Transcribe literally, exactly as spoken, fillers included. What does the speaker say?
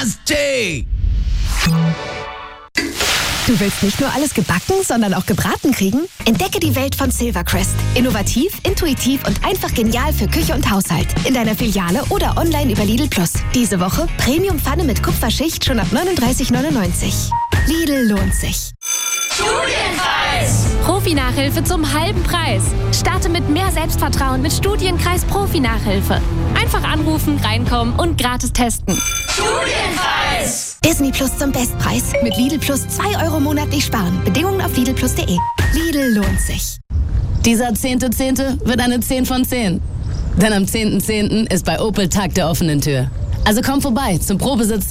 Nasty! Du willst nicht nur alles gebacken, sondern auch gebraten kriegen? Entdecke die Welt von Silvercrest. Innovativ, intuitiv und einfach genial für Küche und Haushalt. In deiner Filiale oder online über Lidl Plus. Diese Woche Premium-Pfanne mit Kupferschicht schon ab neununddreißig neunundneunzig. Lidl lohnt sich. Studienkreis! Profi-Nachhilfe zum halben Preis. Starte mit mehr Selbstvertrauen mit Studienkreis Profi-Nachhilfe. Einfach anrufen, reinkommen und gratis testen. Studienkreis! Disney Plus zum Bestpreis. Mit Lidl Plus zwei Euro monatlich sparen. Bedingungen auf lidl plus punkt de. Lidl lohnt sich. Dieser zehnte Zehnte wird eine zehn von zehn. Denn am zehnten Zehnten ist bei Opel Tag der offenen Tür. Also komm vorbei zum Probesitzen